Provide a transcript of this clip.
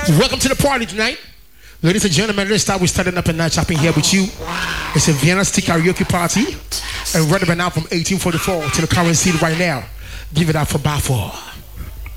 Welcome to the party tonight. Ladies and gentlemen, let's start with starting up a night shopping here with you. It's a Vienna Stick karaoke party. And right about now from 1844 to the current scene right now. Give it up for Balfour.